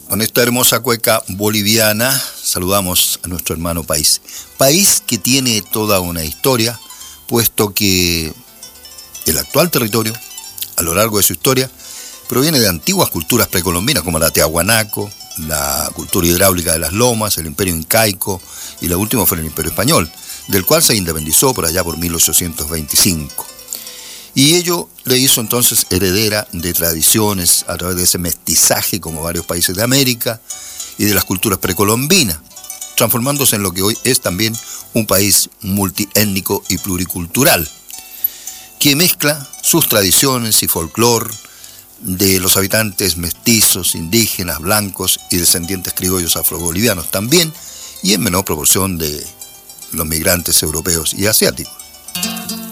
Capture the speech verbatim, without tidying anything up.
Con esta hermosa cueca boliviana saludamos a nuestro hermano país. País que tiene toda una historia, puesto que el actual territorio, a lo largo de su historia, proviene de antiguas culturas precolombinas como la Tiahuanaco, la cultura hidráulica de las lomas, el imperio incaico y la última fue el imperio español, del cual se independizó por allá por mil ochocientos veinticinco. Y ello le hizo entonces heredera de tradiciones a través de ese mestizaje como varios países de América y de las culturas precolombinas, transformándose en lo que hoy es también un país multiétnico y pluricultural, que mezcla sus tradiciones y folclore de los habitantes mestizos, indígenas, blancos y descendientes criollos afrobolivianos también, y en menor proporción de los migrantes europeos y asiáticos.